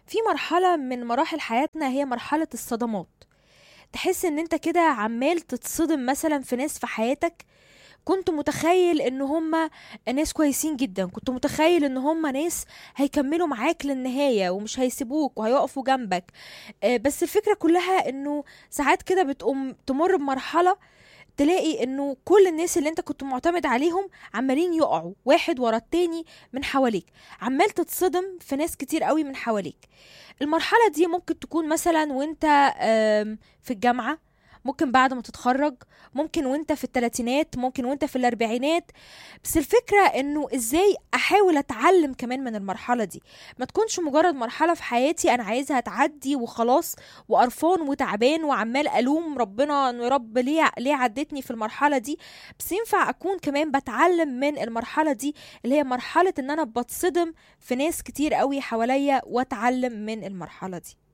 في مرحلة من مراحل حياتنا هي مرحلة الصدمات. تحس ان انت كده عمال تتصدم مثلا في ناس في حياتك، كنت متخيل ان هم ناس كويسين جدا، كنت متخيل ان هم ناس هيكملوا معاك للنهاية ومش هيسيبوك وهيقفوا جنبك. بس الفكرة كلها انه ساعات كده بتقوم تمر بمرحلة تلاقي انه كل الناس اللي انت كنت معتمد عليهم عمالين يقعوا واحد ورا التاني من حواليك. عمال تتصدم في ناس كتير قوي من حواليك. المرحلة دي ممكن تكون مثلا وانت في الجامعة، ممكن بعد ما تتخرج، ممكن وانت في الثلاثينات، ممكن وانت في الاربعينات. بس الفكرة انه ازاي احاول اتعلم كمان من المرحلة دي، ما تكونش مجرد مرحلة في حياتي انا عايزها تعدي وخلاص، وقرفان وتعبان وعمال الوم ربنا انه يا رب ليه عدتني في المرحلة دي. بس ينفع اكون كمان بتعلم من المرحلة دي، اللي هي مرحلة ان انا بتصدم في ناس كتير قوي حواليا، واتعلم من المرحلة دي.